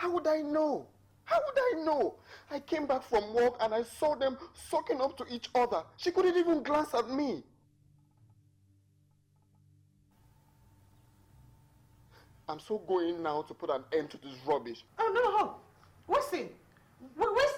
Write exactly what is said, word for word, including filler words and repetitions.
How would I know? How would I know? I came back from work and I saw them sucking up to each other. She couldn't even glance at me. I'm so going now to put an end to this rubbish. Oh, no, no. What's it? Where's